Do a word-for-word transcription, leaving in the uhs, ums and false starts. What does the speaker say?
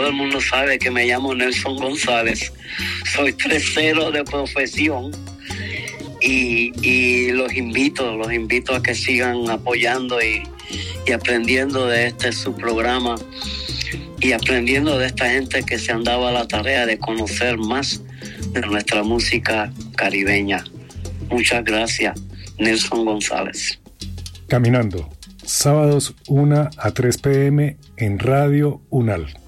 el mundo sabe que me llamo Nelson González. Soy tercero de profesión y, y los invito, los invito a que sigan apoyando y, y aprendiendo de este su programa y aprendiendo de esta gente que se han dado a la tarea de conocer más de nuestra música caribeña. Muchas gracias, Nelson González. Caminando, sábados una a tres p m en Radio Unal.